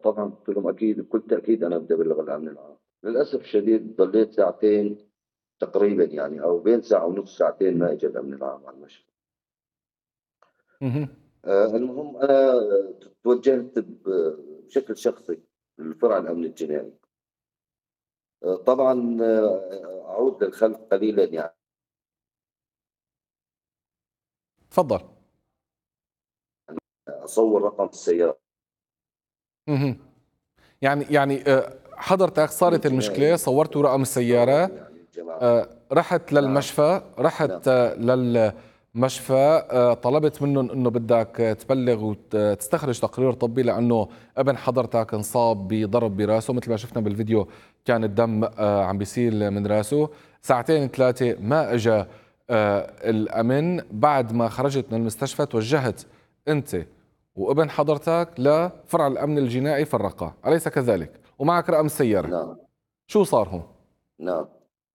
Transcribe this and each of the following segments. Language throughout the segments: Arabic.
طبعًا قُلت لهم أكيد بكل تأكيد أنا بدي أبلّغ الأمن العام. للأسف الشديد ضليت ساعتين تقريبًا يعني أو بين ساعة ونُص ساعتين ما إجا الأمن العام على المشفى. اهم. المهم أنا توجّهت بشكل شخصي لفرع الأمن الجنائي. طبعًا أعود للخلف قليلًا يعني. اتفضل. أصوّر رقم السيارة اهم. يعني حضرتك صارت المشكلة، الجنائي صوّرتوا رقم السيارة، باحترام يعني الجماعة. رحت نعم، نعم، للمشفى، طلبت منّن إنه بدّك تبلّغ تستخرج تقرير طبّي لإنه ابن حضرتك انصاب بضرب براسه متل ما شفنا بالفيديو، كان الدم عم بيسيل من راسه. ساعتين 3 ما إجا الأمن. بعد ما خرجت من المستشفى توجّهت أنت وابن حضرتك لفرع الأمن الجنائي في الرقة، أليس كذلك؟ ومعك رقم السيارة. نعم، شو صار هون؟ نعم.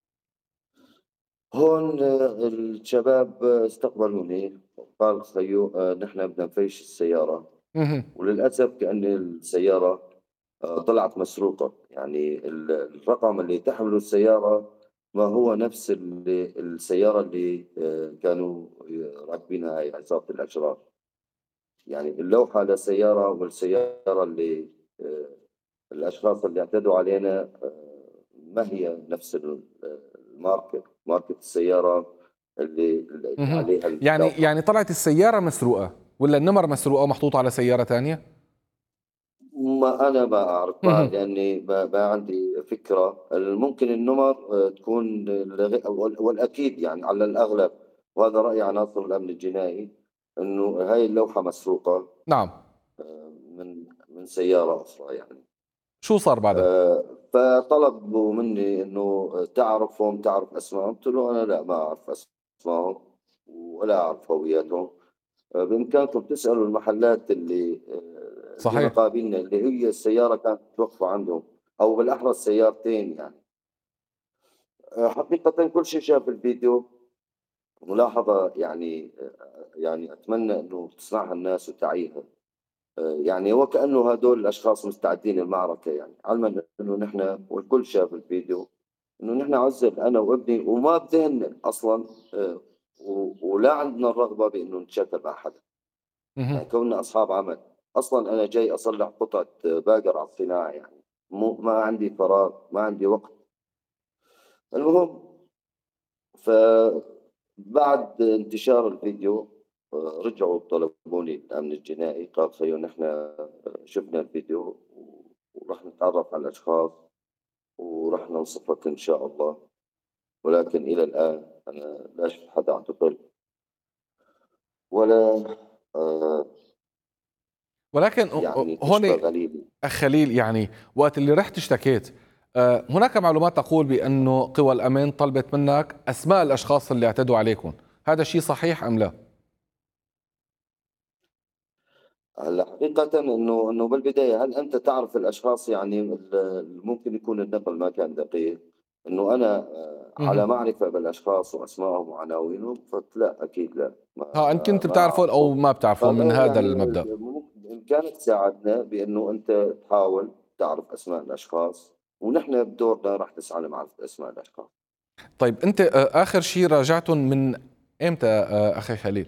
هون الشباب استقبلوني وقال خيو نحن بدنا نفيش السيارة. اهم. وللأسف كأن السيارة طلعت مسروقة، يعني الرقم اللي تحمله السيارة ما هو نفس السيارة اللي كانوا راكبينها هاي عصابة الأشرار. يعني اللوحة للسيارة والسيارة اللي آآ الأشخاص اللي اعتدوا علينا ما هي نفس ماركة السيارة اللي اهم. عليها يعني اللوحة. يعني طلعت السيارة مسروقة والّا النمر مسروقة ومحطوطة على سيارة تانية؟ ما أنا ما أعرف اهم. لأني ما عندي فكرة. ممكن النمر تكون والأكيد يعني على الأغلب، وهذا رأي عناصر الأمن الجنائي، إنه هاي اللوحة مسروقة نعم. من سيارة أخرى يعني. شو صار بعدها؟ فطلبوا منّي إنه تعرفهم، تعرف أسمائهم. قُلت له: "أنا لأ ما أعرف أسمائهم ولا أعرف هوياتهم. بإمكانكم تسألوا المحلات اللي صحيح. مقابلنا اللي هي السيارة كانت متوقفة عندهم، أو بالأحرى السيارتين يعني." حقيقةً كل شي شاف الفيديو ملاحظة يعني يعني أتمنى إنه تصنعها الناس وتعيها. يعني وكأنه هدول الأشخاص مستعدين للمعركة يعني، علمًا إنه نحن والكل شاف الفيديو، إنه نحن عُزل أنا وابني وما بذهننا أصلًا ولا عندنا الرغبة بإنه نتشكل مع حدا. اهم. يعني كوننا أصحاب عمل. أصلًا أنا جاي أصلّح قطعة باقر على الصناعة يعني، ما عندي فراغ، ما عندي وقت. المهم فبعد انتشار الفيديو رجعوا طلبوني الأمن الجنائي. قال خيو نحن شفنا الفيديو وراح نتعرف على الأشخاص وراح ننصفك إن شاء الله. ولكن إلى الآن أنا لا شفت حدا اعتقل ولا آه، ولكن يعني هون تشفى غليلي. أخ خليل، يعني وقت اللي رحت اشتكيت، هناك معلومات تقول بأنه قوى الأمن طلبت منك أسماء الأشخاص اللي اعتدوا عليكم، هذا الشيء صحيح أم لا؟ هلا حقيقة إنه بالبداية هل أنت تعرف الأشخاص يعني ممكن يكون النقل ما كان دقيق. إنه أنا اهم. على معرفة بالأشخاص وأسمائهم وعناوينهم. قلت لا أكيد لا إن كنت ما بتعرفهم أو أعرفهم. ما بتعرفهم قال من إيه هذا يعني المبدأ. ممكن بإمكانك تساعدنا بإنه أنت تحاول تعرف أسماء الأشخاص ونحن بدورنا راح نسعى لمعرفة أسماء الأشخاص. طيب أنت آخر شيء راجعتهم من إمتى أخي خليل؟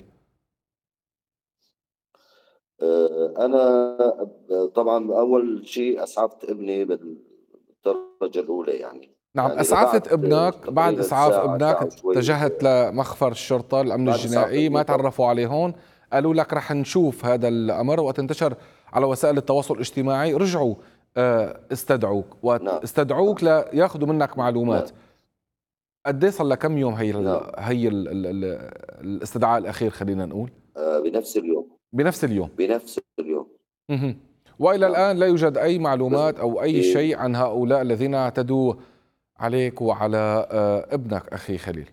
أنا طبعًا أول شيء أسعفت ابني بالدرجة الأولى يعني. نعم، يعني أسعفت لبعد ابنك. بعد تقريبًا إسعاف ساعة، ابنك ساعة وشوي. اتجهت لمخفر الشرطة الأمن بعد إسعاف الجنائي، ما ابني طبعًا. تعرفوا عليه هون، قالوا لك رح نشوف هذا الأمر. وقت انتشر على وسائل التواصل الاجتماعي رجعوا استدعوك، وقت نعم، استدعوك نعم، لياخذوا منك معلومات. نعم، قد ايه صار لها كم يوم نعم. الاستدعاء الأخير خلينا نقول؟ بنفس اليوم، بنفس اليوم. بنفس اليوم. مهم. وإلى نعم. الآن لا يوجد أي بس معلومات أو أي شيء عن هؤلاء الذين اعتدوا عليك وعلى ابنك أخي خليل.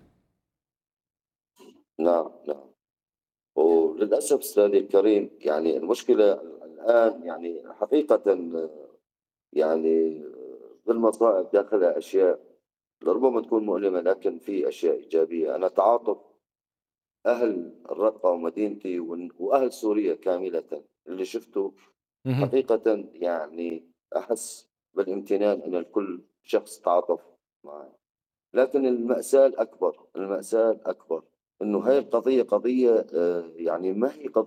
نعم، نعم. وللأسف أستاذي الكريم يعني المشكلة الآن يعني حقيقةً يعني بالمصائب داخلها أشياء لربما تكون مؤلمة، لكن في أشياء إيجابية. أنا تعاطف أهل الرقة ومدينتي وأهل سوريا كاملة اللي شفته اهم. حقيقة يعني أحس بالامتنان إن الكل شخص تعاطف معي. لكن المأساة الأكبر، المأساة الأكبر إنه هاي القضية قضية يعني ما هي قضية